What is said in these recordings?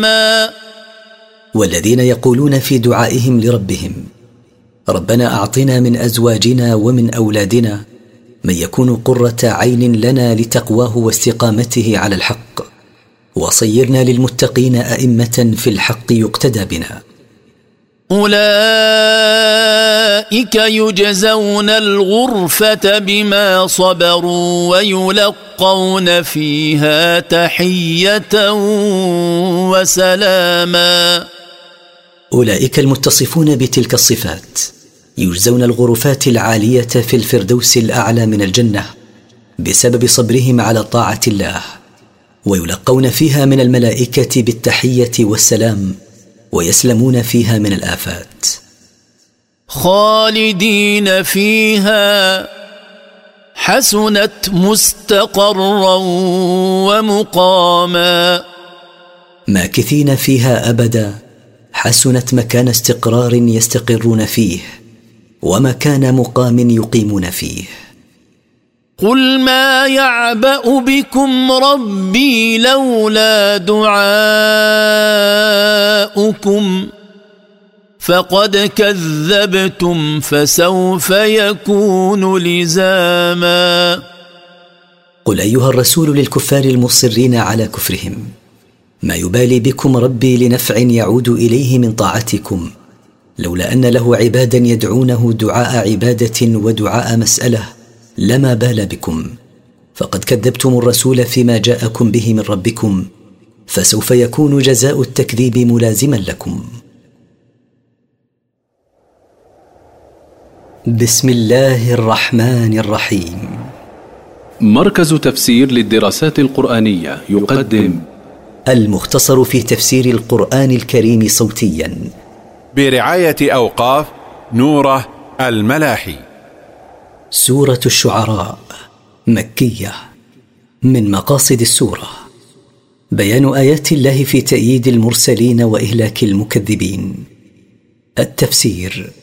والذين يقولون في دعائهم لربهم: ربنا أعطنا من أزواجنا ومن أولادنا من يكون قرة عين لنا لتقواه واستقامته على الحق، وصيرنا للمتقين أئمة في الحق يقتدى بنا. أولئك يجزون الغرفة بما صبروا ويلقون فيها تحية وسلاما. أولئك المتصفون بتلك الصفات يجزون الغرفات العالية في الفردوس الأعلى من الجنة بسبب صبرهم على طاعة الله، ويلقون فيها من الملائكة بالتحية والسلام، ويسلمون فيها من الآفات. خالدين فيها حسنت مستقرا ومقاما. ماكثين فيها أبدا، حسنت مكان استقرار يستقرون فيه، ومكان مقام يقيمون فيه. قل ما يعبأ بكم ربي لولا دعاؤكم فقد كذبتم فسوف يكون لزاما. قل أيها الرسول للكفار المصرين على كفرهم: ما يبالي بكم ربي لنفع يعود إليه من طاعتكم، لولا أن له عبادا يدعونه دعاء عبادة ودعاء مسألة لما بال بكم، فقد كذبتم الرسول فيما جاءكم به من ربكم، فسوف يكون جزاء التكذيب ملازما لكم. بسم الله الرحمن الرحيم. مركز تفسير للدراسات القرآنية يقدم المختصر في تفسير القرآن الكريم صوتيا برعاية أوقاف نوره الملاحي. سورة الشعراء مكية. من مقاصد السورة بيان آيات الله في تأييد المرسلين وإهلاك المكذبين. التفسير: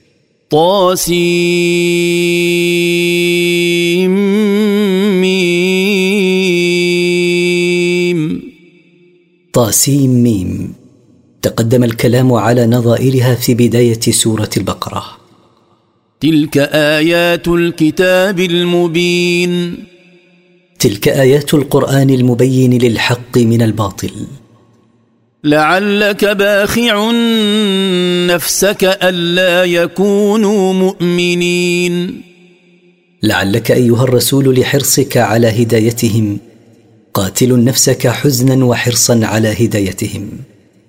طاسيم ميم. تقدم الكلام على نظائرها في بداية سورة البقرة. تلك آيات الكتاب المبين. تلك آيات القرآن المبين للحق من الباطل. لعلك باخع نفسك ألا يكونوا مؤمنين. لعلك أيها الرسول لحرصك على هدايتهم قاتل نفسك حزنا وحرصا على هدايتهم.